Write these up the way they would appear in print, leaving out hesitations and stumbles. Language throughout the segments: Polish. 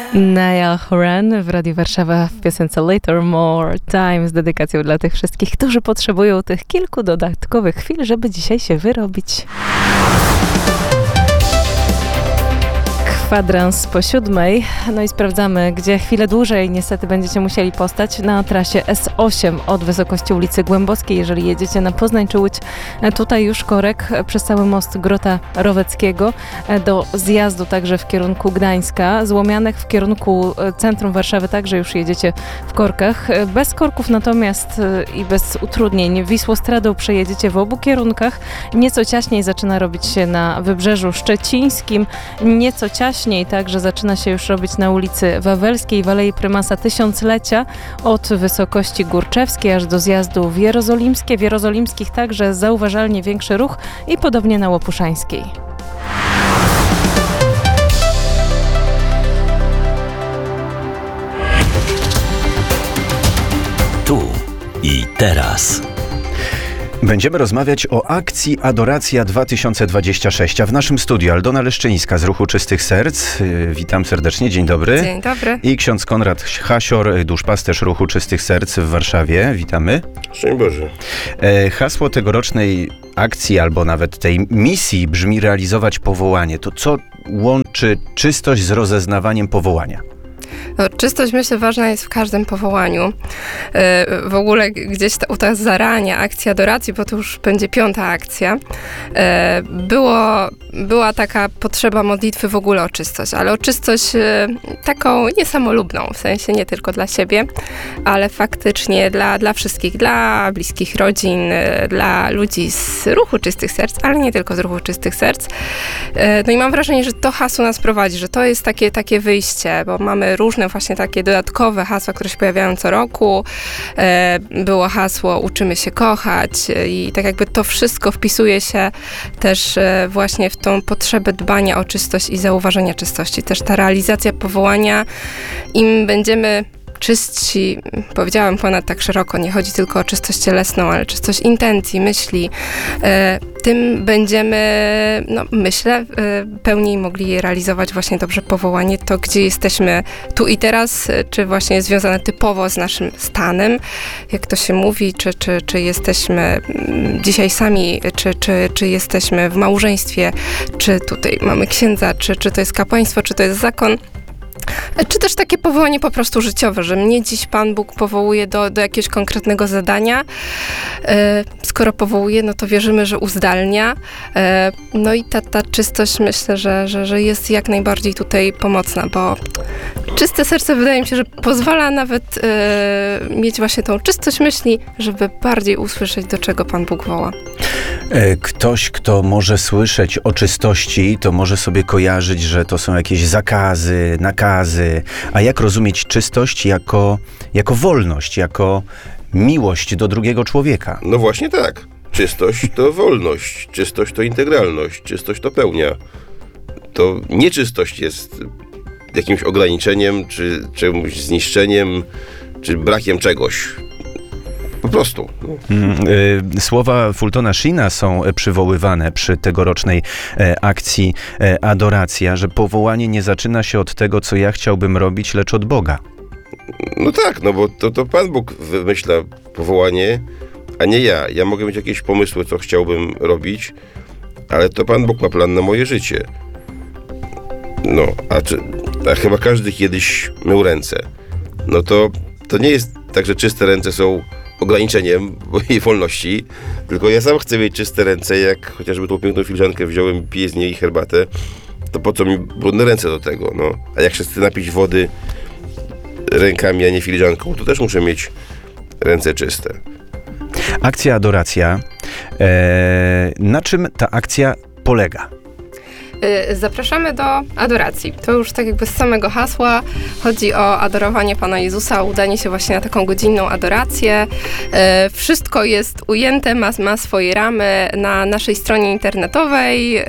Niall Horan w Radiu Warszawa w piosence Later More Time z dedykacją dla tych wszystkich, którzy potrzebują tych kilku dodatkowych chwil, żeby dzisiaj się wyrobić. Kwadrans po 7:00. No i sprawdzamy, gdzie chwilę dłużej niestety będziecie musieli postać na trasie S8 od wysokości ulicy Głębockiej. Jeżeli jedziecie na Poznań czy Łódź, tutaj już korek przez cały most Grota Roweckiego do zjazdu także w kierunku Gdańska. Z Łomianek w kierunku centrum Warszawy także już jedziecie w korkach. Bez korków natomiast i bez utrudnień Wisłostradą przejedziecie w obu kierunkach. Nieco ciaśniej zaczyna robić się na Wybrzeżu Szczecińskim. Nieco ciaśniej także zaczyna się już robić na ulicy Wawelskiej, w Alei Prymasa Tysiąclecia od wysokości Górczewskiej aż do zjazdu w Jerozolimskie. W Jerozolimskich także zauważalnie większy ruch i podobnie na Łopuszańskiej. Tu i teraz. Będziemy rozmawiać o akcji Adoracja 2026, a w naszym studiu Aldona Leszczyńska z Ruchu Czystych Serc. Witam serdecznie, dzień dobry. Dzień dobry. I ksiądz Konrad Hasior, duszpasterz Ruchu Czystych Serc w Warszawie. Witamy. Szczęść Boże. Hasło tegorocznej akcji, albo nawet tej misji brzmi realizować powołanie. To co łączy czystość z rozeznawaniem powołania? No, czystość, myślę, ważna jest w każdym powołaniu. W ogóle gdzieś ta zarania akcji adoracji, bo to już będzie 5. akcja, była taka potrzeba modlitwy w ogóle o czystość, ale o czystość taką niesamolubną, w sensie nie tylko dla siebie, ale faktycznie dla wszystkich, dla bliskich rodzin, dla ludzi z Ruchu Czystych Serc, ale nie tylko z Ruchu Czystych Serc. No i mam wrażenie, że to hasło nas prowadzi, że to jest takie wyjście, bo mamy różne właśnie takie dodatkowe hasła, które się pojawiają co roku. Było hasło Uczymy się kochać i tak jakby to wszystko wpisuje się też właśnie w tą potrzebę dbania o czystość i zauważenia czystości. Też ta realizacja powołania, im będziemy czystsi, powiedziałam ponad tak szeroko, nie chodzi tylko o czystość cielesną, ale czystość intencji, myśli, tym będziemy, myślę, pełniej mogli realizować właśnie dobrze powołanie, to gdzie jesteśmy tu i teraz, czy właśnie związane typowo z naszym stanem, jak to się mówi, czy jesteśmy dzisiaj sami, czy jesteśmy w małżeństwie, czy tutaj mamy księdza, czy to jest kapłaństwo, czy to jest zakon. Czy też takie powołanie po prostu życiowe, że mnie dziś Pan Bóg powołuje do jakiegoś konkretnego zadania. Skoro powołuje, no to wierzymy, że uzdalnia. No i ta czystość, myślę, że jest jak najbardziej tutaj pomocna, bo czyste serce, wydaje mi się, że pozwala nawet mieć właśnie tą czystość myśli, żeby bardziej usłyszeć, do czego Pan Bóg woła. Ktoś, kto może słyszeć o czystości, to może sobie kojarzyć, że to są jakieś zakazy, nakazy. A jak rozumieć czystość jako wolność, jako miłość do drugiego człowieka? No właśnie tak. Czystość to wolność, czystość to integralność, czystość to pełnia. To nieczystość jest jakimś ograniczeniem, czy czymś zniszczeniem, czy brakiem czegoś. Po prostu. Słowa Fultona Sheena są przywoływane przy tegorocznej akcji Adoracja, że powołanie nie zaczyna się od tego, co ja chciałbym robić, lecz od Boga. No tak, no bo to Pan Bóg wymyśla powołanie, a nie ja. Ja mogę mieć jakieś pomysły, co chciałbym robić, ale to Pan Bóg ma plan na moje życie. No, a chyba każdy kiedyś mył ręce. No to nie jest tak, że czyste ręce są ograniczeniem mojej wolności, tylko ja sam chcę mieć czyste ręce, jak chociażby tą piękną filiżankę wziąłem, piję z niej herbatę, to po co mi brudne ręce do tego, no. A jak się chcę napić wody rękami, a nie filiżanką, to też muszę mieć ręce czyste. Akcja Adoracja. Na czym ta akcja polega? Zapraszamy do adoracji. To już tak jakby z samego hasła chodzi o adorowanie Pana Jezusa, udanie się właśnie na taką godzinną adorację. Wszystko jest ujęte, ma swoje ramy na naszej stronie internetowej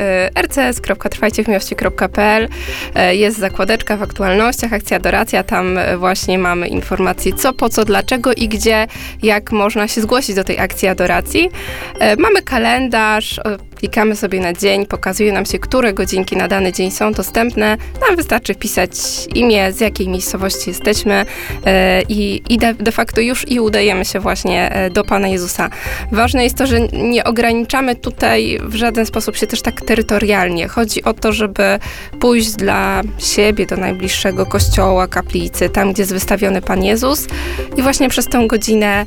rcs.trwajciewmiłości.pl. Jest zakładeczka w aktualnościach, akcja adoracja, tam właśnie mamy informacje co, po co, dlaczego i gdzie, jak można się zgłosić do tej akcji adoracji. Mamy kalendarz, klikamy sobie na dzień, pokazuje nam się, które godzinki na dany dzień są dostępne. Nam wystarczy wpisać imię, z jakiej miejscowości jesteśmy i de facto już i udajemy się właśnie do Pana Jezusa. Ważne jest to, że nie ograniczamy tutaj w żaden sposób się też tak terytorialnie. Chodzi o to, żeby pójść dla siebie do najbliższego kościoła, kaplicy, tam, gdzie jest wystawiony Pan Jezus i właśnie przez tę godzinę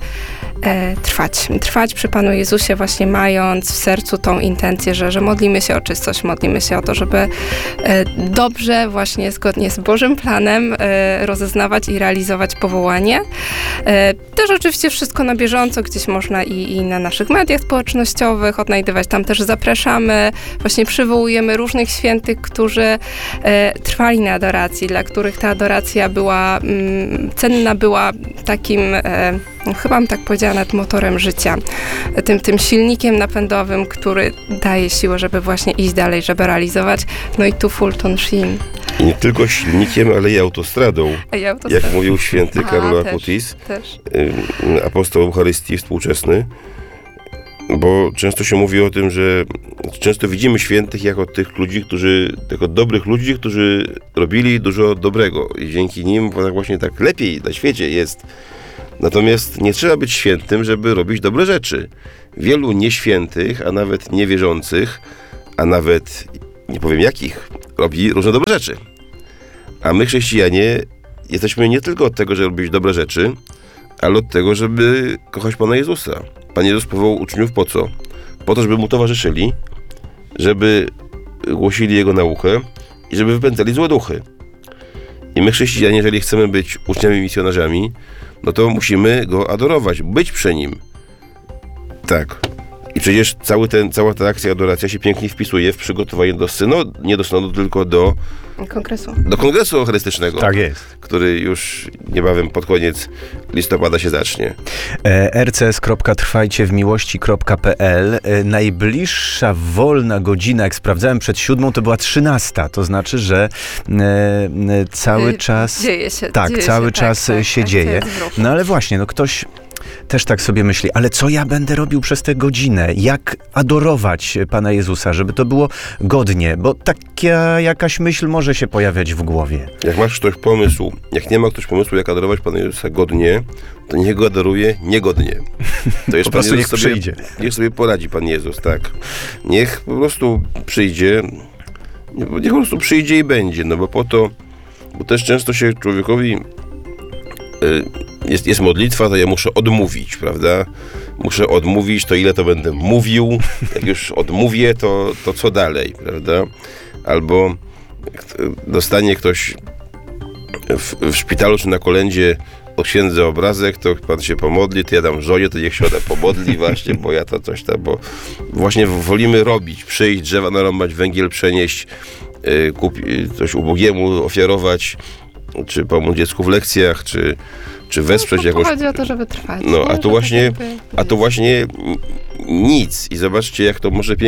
trwać przy Panu Jezusie, właśnie mając w sercu tą intencję, że modlimy się o czystość, modlimy się o to, żeby dobrze, właśnie zgodnie z Bożym planem rozeznawać i realizować powołanie. Też oczywiście wszystko na bieżąco, gdzieś można i na naszych mediach społecznościowych odnajdywać. Tam też zapraszamy, właśnie przywołujemy różnych świętych, którzy trwali na adoracji, dla których ta adoracja była cenna, była takim, chyba bym tak powiedziała, nad motorem życia. Tym silnikiem napędowym, który daje siłę, żeby właśnie iść dalej, żeby realizować. No i tu Fulton Sheen. I nie tylko silnikiem, ale i autostradą. Jak mówił święty Karol Acutis, apostoł Eucharystii współczesny, bo często się mówi o tym, że często widzimy świętych jako tych ludzi, jako dobrych ludzi, którzy robili dużo dobrego i dzięki nim właśnie tak lepiej na świecie jest. Natomiast nie trzeba być świętym, żeby robić dobre rzeczy. Wielu nieświętych, a nawet niewierzących, a nawet nie powiem jakich, robi różne dobre rzeczy. A my, chrześcijanie, jesteśmy nie tylko od tego, żeby robić dobre rzeczy, ale od tego, żeby kochać Pana Jezusa. Pan Jezus powołał uczniów po co? Po to, żeby Mu towarzyszyli, żeby głosili Jego naukę i żeby wypędzali złe duchy. I my, chrześcijanie, jeżeli chcemy być uczniami misjonarzami, no to musimy Go adorować, być przy Nim. Tak. I przecież cała ta akcja, adoracja się pięknie wpisuje w przygotowanie nie do synodu, tylko do Kongresu Eucharystycznego. Tak jest. Który już niebawem pod koniec listopada się zacznie. rcs.trwajciewmiłości.pl. Najbliższa wolna godzina, jak sprawdzałem przed 7, to była 13. To znaczy, że cały czas... Dzieje się. Tak, cały czas się dzieje. No ale właśnie, ktoś też tak sobie myśli, ale co ja będę robił przez tę godzinę? Jak adorować Pana Jezusa, żeby to było godnie? Bo taka jakaś myśl może się pojawiać w głowie. Jak masz ktoś pomysł, jak nie ma ktoś pomysłu, jak adorować Pana Jezusa godnie, to niech go adoruje niegodnie. To jest po prostu niech przyjdzie. Niech sobie poradzi Pan Jezus, tak. Niech po prostu przyjdzie, i będzie, no bo po to, bo też często się człowiekowi jest modlitwa, to ja muszę odmówić, prawda? Muszę odmówić, to ile to będę mówił, jak już odmówię, to co dalej, prawda? Albo dostanie ktoś w szpitalu czy na kolędzie od księdza obrazek, to Pan się pomodli, to ja dam żonie, to niech się ona pomodli właśnie, bo ja to coś tam, bo właśnie wolimy robić, przyjść, drzewa narąbać, węgiel przenieść, coś ubogiemu ofiarować, czy pomóc dziecku w lekcjach, czy wesprzeć jakoś... Chodzi o to, żeby trwać. No, a tu właśnie nic. I zobaczcie, jak to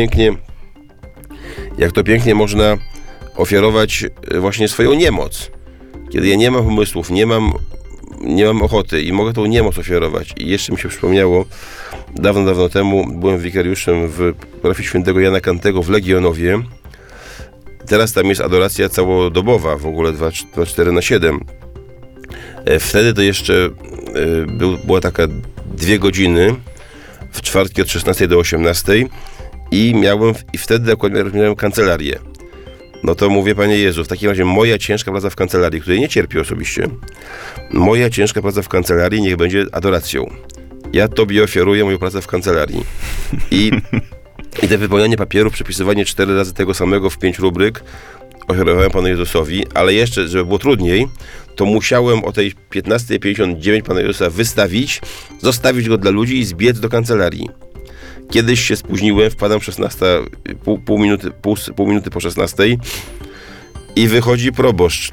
pięknie można ofiarować właśnie swoją niemoc. Kiedy ja nie mam pomysłów, nie mam ochoty i mogę tą niemoc ofiarować. I jeszcze mi się przypomniało, dawno temu byłem wikariuszem w parafii świętego Jana Kantego w Legionowie. Teraz tam jest adoracja całodobowa, w ogóle 24/7. Wtedy to jeszcze była taka 2 godziny, w czwartki od 16 do 18 i wtedy akurat miałem kancelarię. No to mówię, Panie Jezu, w takim razie moja ciężka praca w kancelarii, której nie cierpię osobiście, moja ciężka praca w kancelarii niech będzie adoracją. Ja Tobie ofiaruję moją pracę w kancelarii. I te wypełnianie papierów, przepisywanie 4 razy tego samego w 5 rubryk ofiarowałem Panu Jezusowi, ale jeszcze, żeby było trudniej, to musiałem o tej 15:59 Pana Jezusa wystawić, zostawić go dla ludzi i zbiec do kancelarii. Kiedyś się spóźniłem, wpadam 16, pół minuty po 16 i wychodzi proboszcz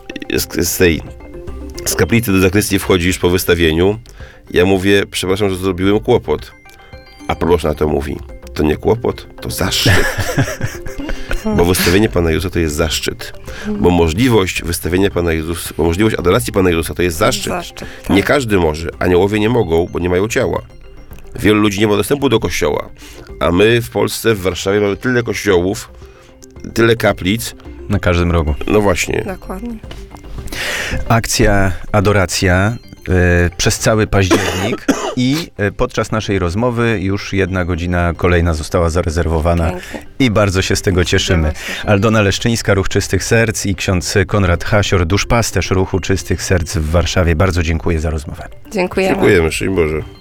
z kaplicy do zakrystii, wchodzisz po wystawieniu. Ja mówię, przepraszam, że zrobiłem kłopot. A proboszcz na to mówi, to nie kłopot, to zaszczyt. Bo wystawienie Pana Jezusa to jest zaszczyt. Bo możliwość wystawienia Pana Jezusa, bo możliwość adoracji Pana Jezusa to jest zaszczyt. Tak. Nie każdy może. Aniołowie nie mogą, bo nie mają ciała. Wielu ludzi nie ma dostępu do kościoła, a my w Polsce, w Warszawie mamy tyle kościołów, tyle kaplic. Na każdym rogu. No właśnie. Dokładnie. Akcja Adoracja przez cały październik i podczas naszej rozmowy już 1 godzina kolejna została zarezerwowana i bardzo się z tego cieszymy. Aldona Leszczyńska, Ruch Czystych Serc i ksiądz Konrad Hasior, duszpasterz Ruchu Czystych Serc w Warszawie. Bardzo dziękuję za rozmowę. Dziękujemy. Dziękujemy, szczęść Boże.